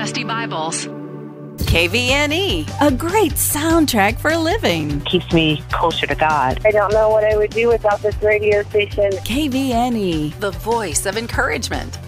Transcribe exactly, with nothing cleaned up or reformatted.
Dusty Bibles. K V N E, a great soundtrack for living. Keeps me closer to God. I don't know what I would do without this radio station. K V N E, the voice of encouragement.